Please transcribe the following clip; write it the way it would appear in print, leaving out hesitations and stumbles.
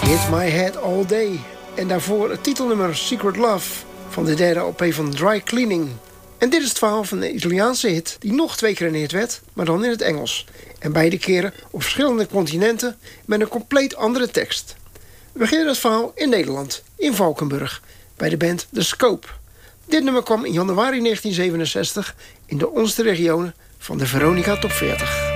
Hit My Head All Day. En daarvoor het titelnummer Secret Love van de derde LP van Dry Cleaning. En dit is het verhaal van een Italiaanse hit die nog 2 keer een hit werd, maar dan in het Engels. En beide keren op verschillende continenten met een compleet andere tekst. We beginnen het verhaal in Nederland, in Valkenburg, bij de band The Scope. Dit nummer kwam in januari 1967 in de onderste regionen van de Veronica Top 40.